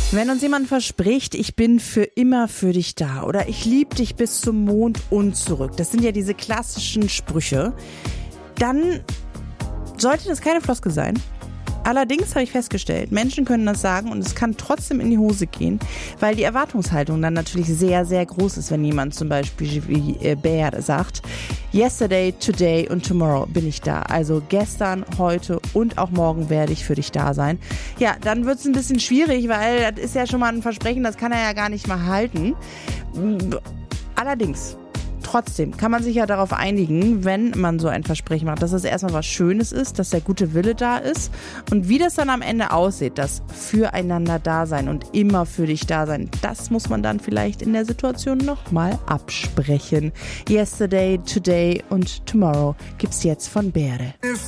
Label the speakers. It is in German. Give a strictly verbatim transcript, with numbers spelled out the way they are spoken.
Speaker 1: Wenn uns jemand verspricht, ich bin für immer für dich da oder ich liebe dich bis zum Mond und zurück, das sind ja diese klassischen Sprüche, dann sollte das keine Floskel sein. Allerdings habe ich festgestellt, Menschen können das sagen und es kann trotzdem in die Hose gehen, weil die Erwartungshaltung dann natürlich sehr, sehr groß ist, wenn jemand zum Beispiel wie äh, Bär sagt, yesterday, today und tomorrow bin ich da. Also gestern, heute und auch morgen werde ich für dich da sein. Ja, dann wird es ein bisschen schwierig, weil das ist ja schon mal ein Versprechen, das kann er ja gar nicht mal halten. Allerdings, trotzdem kann man sich ja darauf einigen, wenn man so ein Versprechen macht, dass es erstmal was Schönes ist, dass der gute Wille da ist und wie das dann am Ende aussieht, das füreinander da sein und immer für dich da sein, das muss man dann vielleicht in der Situation nochmal absprechen. Yesterday, Today und Tomorrow gibt's jetzt von Bere.